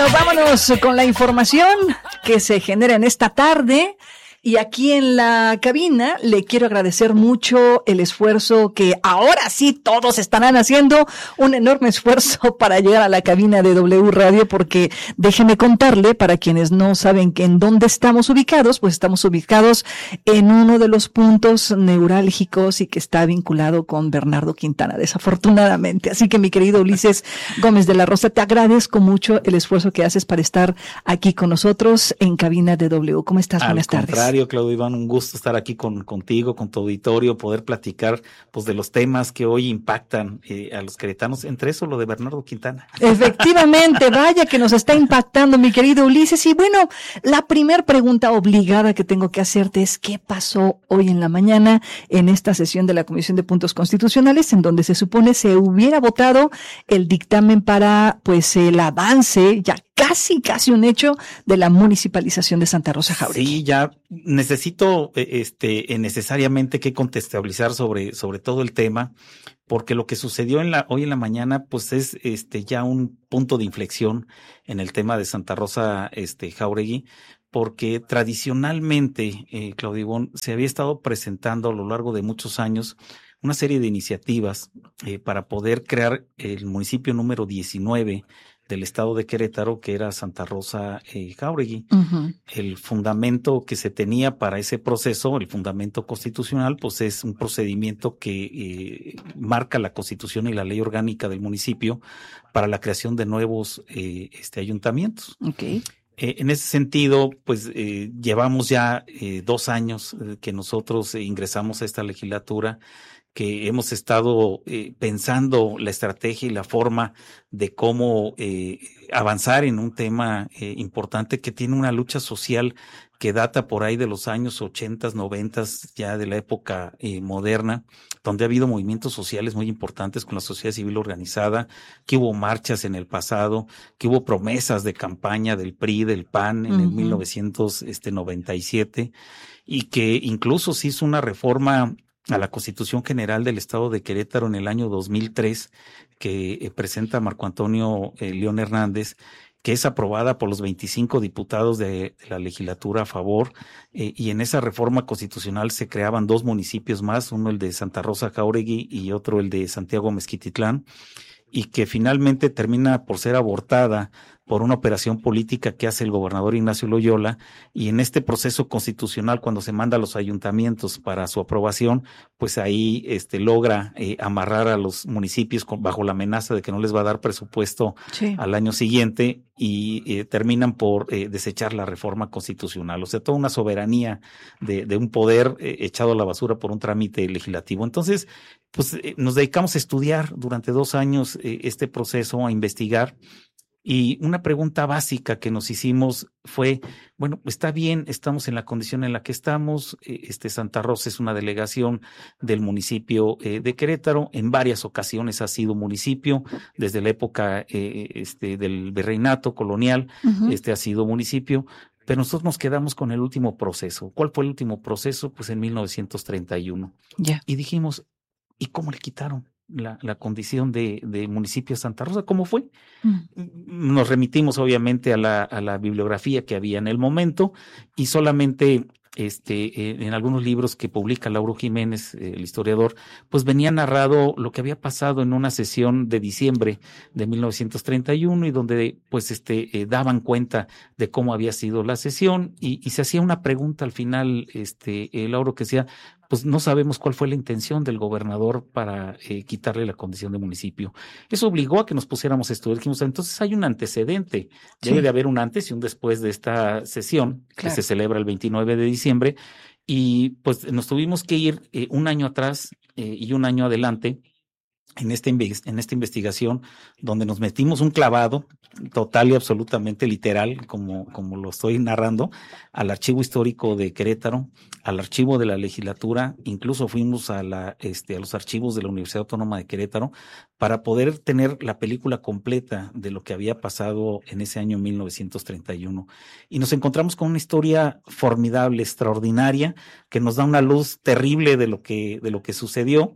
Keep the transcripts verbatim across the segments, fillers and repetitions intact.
Bueno, vámonos con la información que se genera en esta tarde. Y aquí en la cabina le quiero agradecer mucho el esfuerzo que ahora sí todos estarán haciendo, un enorme esfuerzo para llegar a la cabina de W Radio, porque déjeme contarle, para quienes no saben que en dónde estamos ubicados, pues estamos ubicados en uno de los puntos neurálgicos y que está vinculado con Bernardo Quintana, desafortunadamente. Así que mi querido Ulises Gómez de la Rosa, te agradezco mucho el esfuerzo que haces para estar aquí con nosotros en cabina de W. ¿Cómo estás? Al Buenas tardes. Claudio Iván, un gusto estar aquí con contigo, con tu auditorio, poder platicar pues de los temas que hoy impactan eh, a los queretanos, entre eso lo de Bernardo Quintana. Efectivamente, vaya que nos está impactando, mi querido Ulises. Y bueno, la primer pregunta obligada que tengo que hacerte es ¿qué pasó hoy en la mañana en esta sesión de la Comisión de Puntos Constitucionales, en donde se supone se hubiera votado el dictamen para pues el avance, ya casi, casi un hecho, de la municipalización de Santa Rosa Jáuregui? Sí, ya necesito este necesariamente que contextualizar sobre sobre todo el tema, porque lo que sucedió en la hoy en la mañana pues es este ya un punto de inflexión en el tema de Santa Rosa este Jáuregui, porque tradicionalmente eh, Claudio Iván, se había estado presentando a lo largo de muchos años una serie de iniciativas eh, para poder crear el municipio número diecinueve del estado de Querétaro, que era Santa Rosa eh, Jáuregui. Uh-huh. El fundamento que se tenía para ese proceso, el fundamento constitucional, pues es un procedimiento que eh, marca la Constitución y la ley orgánica del municipio para la creación de nuevos eh, este, ayuntamientos. Okay. Eh, en ese sentido, pues eh, llevamos ya eh, dos años eh, que nosotros eh, ingresamos a esta legislatura, que hemos estado eh, pensando la estrategia y la forma de cómo eh, avanzar en un tema eh, importante que tiene una lucha social que data por ahí de los años ochentas, noventas, ya de la época eh, moderna, donde ha habido movimientos sociales muy importantes con la sociedad civil organizada, que hubo marchas en el pasado, que hubo promesas de campaña del P R I, del P A N en uh-huh. el mil novecientos noventa y siete, y que incluso se hizo una reforma a la Constitución General del Estado de Querétaro en el año dos mil tres, que eh, presenta Marco Antonio eh, León Hernández, que es aprobada por los veinticinco diputados de, de la legislatura a favor, eh, y en esa reforma constitucional se creaban dos municipios más, uno el de Santa Rosa Jáuregui y otro el de Santiago Mezquititlán, y que finalmente termina por ser abortada por una operación política que hace el gobernador Ignacio Loyola, y en este proceso constitucional, cuando se manda a los ayuntamientos para su aprobación, pues ahí este logra eh, amarrar a los municipios con, bajo la amenaza de que no les va a dar presupuesto sí. al año siguiente, y eh, terminan por eh, desechar la reforma constitucional. O sea, toda una soberanía de, de un poder eh, echado a la basura por un trámite legislativo. Entonces, pues eh, nos dedicamos a estudiar durante dos años eh, este proceso, a investigar. Y una pregunta básica que nos hicimos fue, bueno, está bien, estamos en la condición en la que estamos, este Santa Rosa es una delegación del municipio eh, de Querétaro, en varias ocasiones ha sido municipio, desde la época eh, este, del virreinato colonial, uh-huh. este ha sido municipio, pero nosotros nos quedamos con el último proceso. ¿Cuál fue el último proceso? Pues en mil novecientos treinta y uno. Yeah. Y dijimos, ¿y cómo le quitaron La, la condición de, de municipio de Santa Rosa? ¿Cómo fue? Mm. Nos remitimos obviamente a la, a la bibliografía que había en el momento, y solamente este, eh, en algunos libros que publica Lauro Jiménez, eh, el historiador, pues venía narrado lo que había pasado en una sesión de diciembre de mil novecientos treinta y uno, y donde pues este eh, daban cuenta de cómo había sido la sesión, y, y se hacía una pregunta al final, este eh, Lauro, que decía, pues no sabemos cuál fue la intención del gobernador para eh, quitarle la condición de municipio. Eso obligó a que nos pusiéramos a estudiar. Dijimos, entonces hay un antecedente, sí. debe de haber un antes y un después de esta sesión, claro. que se celebra el veintinueve de diciembre, y pues nos tuvimos que ir eh, un año atrás eh, y un año adelante en esta, en esta investigación, donde nos metimos un clavado total y absolutamente literal, como, como lo estoy narrando, al archivo histórico de Querétaro, al archivo de la legislatura, incluso fuimos a, la, este, a los archivos de la Universidad Autónoma de Querétaro, para poder tener la película completa de lo que había pasado en ese año mil novecientos treinta y uno. Y nos encontramos con una historia formidable, extraordinaria, que nos da una luz terrible de lo que, de lo que sucedió,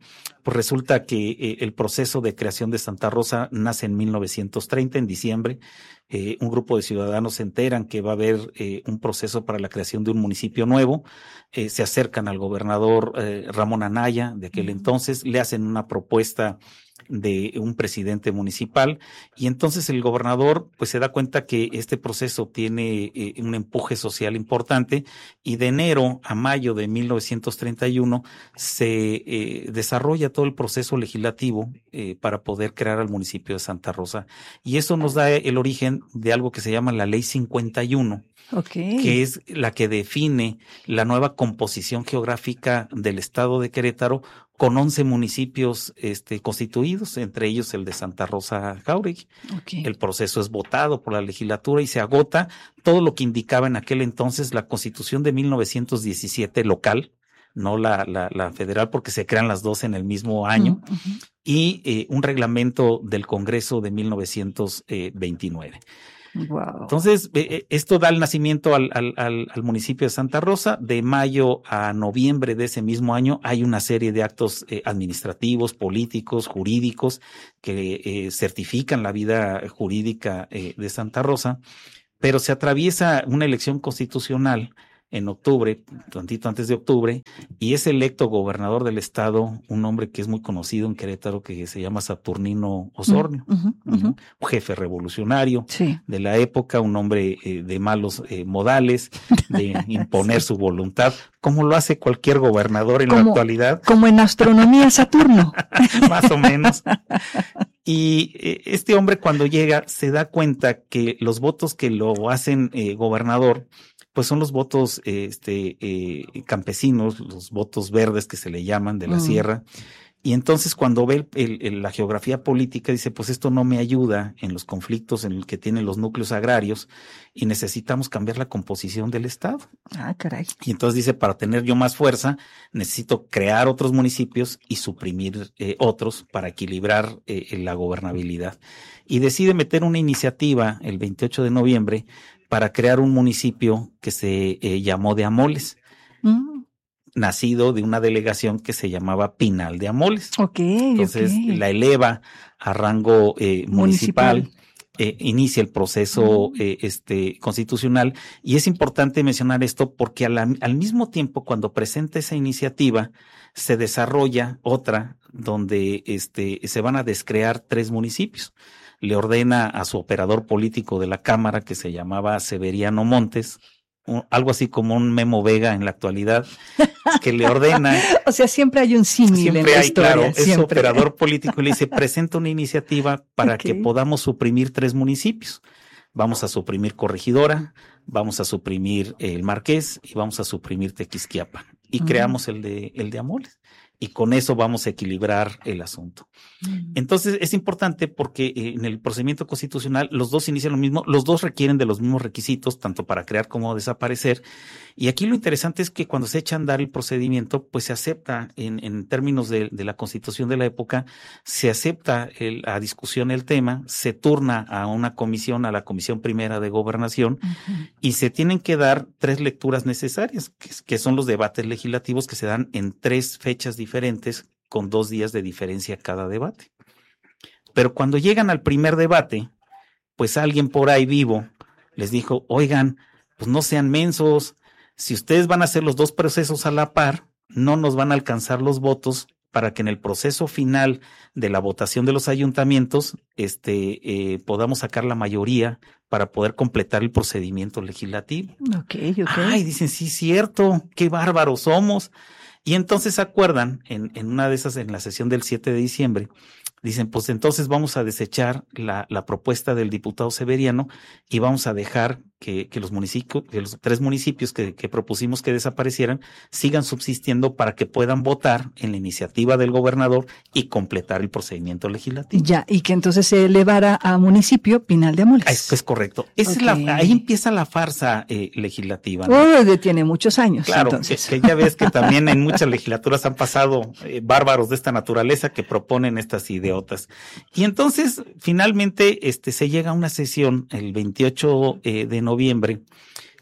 pues resulta que eh, el proceso de creación de Santa Rosa nace en mil novecientos treinta, en diciembre. Eh, un grupo de ciudadanos se enteran que va a haber eh, un proceso para la creación de un municipio nuevo, eh, se acercan al gobernador eh, Ramón Anaya de aquel entonces, le hacen una propuesta de un presidente municipal y entonces el gobernador pues se da cuenta que este proceso tiene eh, un empuje social importante y de enero a mayo de mil novecientos treinta y uno se eh, desarrolla todo el proceso legislativo eh, para poder crear al municipio de Santa Rosa y eso nos da el origen de algo que se llama la Ley cincuenta y uno. Okay. Que es la que define la nueva composición geográfica del estado de Querétaro con once municipios este, constituidos, entre ellos el de Santa Rosa Jáuregui. Okay. El proceso es votado por la legislatura y se agota todo lo que indicaba en aquel entonces la Constitución de mil novecientos diecisiete local, no la, la, la federal, porque se crean las dos en el mismo año, uh-huh. y eh, un reglamento del Congreso de mil novecientos veintinueve. Wow. Entonces, eh, esto da el nacimiento al, al, al, al municipio de Santa Rosa. De mayo a noviembre de ese mismo año hay una serie de actos eh, administrativos, políticos, jurídicos que eh, certifican la vida jurídica eh, de Santa Rosa, pero se atraviesa una elección constitucional en octubre, tantito antes de octubre, y es electo gobernador del estado un hombre que es muy conocido en Querétaro que se llama Saturnino Osornio, uh-huh, uh-huh. un jefe revolucionario sí. de la época, un hombre eh, de malos eh, modales, de imponer sí. su voluntad, como lo hace cualquier gobernador en como, la actualidad. Como en astronomía Saturno. Más o menos. Y eh, este hombre cuando llega se da cuenta que los votos que lo hacen eh, gobernador pues son los votos este, eh, campesinos, los votos verdes que se le llaman de la mm. sierra. Y entonces cuando ve el, el, la geografía política dice, pues esto no me ayuda en los conflictos en los que tienen los núcleos agrarios y necesitamos cambiar la composición del estado. Ah, caray. Y entonces dice, para tener yo más fuerza, necesito crear otros municipios y suprimir eh, otros para equilibrar eh, la gobernabilidad. Y decide meter una iniciativa el veintiocho de noviembre para crear un municipio que se eh, llamó de Amoles, mm. nacido de una delegación que se llamaba Pinal de Amoles. Okay, Entonces okay. la eleva a rango eh, municipal, municipal. Eh, inicia el proceso mm. eh, este constitucional y es importante mencionar esto porque a la, al mismo tiempo cuando presenta esa iniciativa se desarrolla otra donde este se van a descrear tres municipios. Le ordena a su operador político de la Cámara, que se llamaba Severiano Montes, un, algo así como un Memo Vega en la actualidad, que le ordena... O sea, siempre hay un símil en la hay, historia. Claro, siempre. Es operador político y le dice, presenta una iniciativa para okay. que podamos suprimir tres municipios. Vamos a suprimir Corregidora, vamos a suprimir el Marqués y vamos a suprimir Tequisquiapan. Y uh-huh. creamos el de, el de Amoles. Y con eso vamos a equilibrar el asunto. Mm. Entonces es importante porque en el procedimiento constitucional los dos inician lo mismo, los dos requieren de los mismos requisitos, tanto para crear como desaparecer. Y aquí lo interesante es que cuando se echa a andar el procedimiento, pues se acepta en, en términos de, de la Constitución de la época, se acepta el, a discusión el tema, se turna a una comisión, a la Comisión Primera de Gobernación, uh-huh. y se tienen que dar tres lecturas necesarias, que, que son los debates legislativos que se dan en tres fechas diferentes. diferentes con dos días de diferencia cada debate. Pero cuando llegan al primer debate, pues alguien por ahí vivo les dijo, oigan, pues no sean mensos, si ustedes van a hacer los dos procesos a la par, no nos van a alcanzar los votos para que en el proceso final de la votación de los ayuntamientos este, eh, podamos sacar la mayoría para poder completar el procedimiento legislativo. Okay, okay. Ay, dicen, sí, cierto, qué bárbaros somos. Y entonces se acuerdan, en, en una de esas, en la sesión del siete de diciembre, dicen, pues entonces vamos a desechar la, la propuesta del diputado Severiano y vamos a dejar que, que los municipios, que los tres municipios que, que propusimos que desaparecieran, sigan subsistiendo para que puedan votar en la iniciativa del gobernador y completar el procedimiento legislativo. Ya, y que entonces se elevara a municipio Pinal de Amoles. Es, es correcto. Esa okay. es la, ahí empieza la farsa eh, legislativa, ¿no? Oh, tiene muchos años. Claro, entonces. Que, que ya ves que también en muchas legislaturas han pasado eh, bárbaros de esta naturaleza que proponen estas idiotas. Y entonces, finalmente, este, se llega a una sesión el veintiocho eh, de noviembre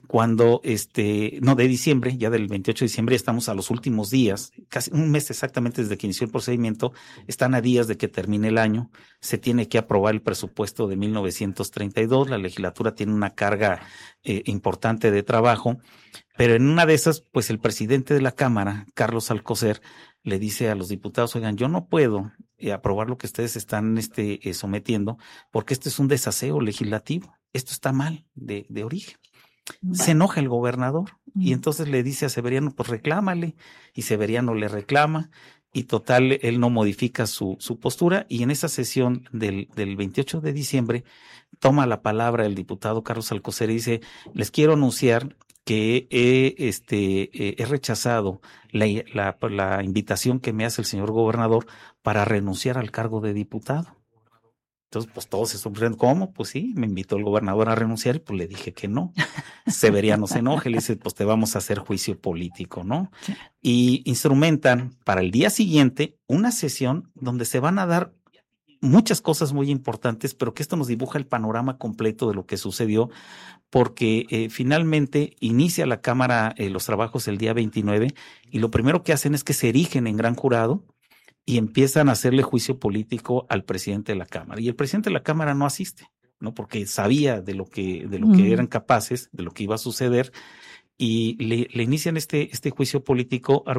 cuando, este, no, de diciembre, ya del veintiocho de diciembre, estamos a los últimos días, casi un mes exactamente desde que inició el procedimiento, están a días de que termine el año, se tiene que aprobar el presupuesto de mil novecientos treinta y dos, la legislatura tiene una carga eh, importante de trabajo, pero en una de esas, pues el presidente de la Cámara, Carlos Alcocer, le dice a los diputados, oigan, yo no puedo eh, aprobar lo que ustedes están este, eh, sometiendo, porque este es un desaseo legislativo, esto está mal de, de origen. Se enoja el gobernador y entonces le dice a Severiano, pues reclámale, y Severiano le reclama, y total, él no modifica su, su postura, y en esa sesión del, del veintiocho de diciembre toma la palabra el diputado Carlos Alcocer y dice, les quiero anunciar que he, este, eh, he rechazado la, la, la invitación que me hace el señor gobernador para renunciar al cargo de diputado. Entonces, pues todos se sorprenden. ¿Cómo? Pues sí, me invitó el gobernador a renunciar y pues le dije que no. Severiano se enoja y le dice, pues te vamos a hacer juicio político, ¿no? Sí. Y instrumentan para el día siguiente una sesión donde se van a dar muchas cosas muy importantes, pero que esto nos dibuja el panorama completo de lo que sucedió, porque eh, finalmente inicia la Cámara eh, los trabajos el día veintinueve y lo primero que hacen es que se erigen en gran jurado y empiezan a hacerle juicio político al presidente de la Cámara. Y el presidente de la Cámara no asiste, ¿no? Porque sabía de lo que, de lo que mm. eran capaces, de lo que iba a suceder, y le, le inician este, este juicio político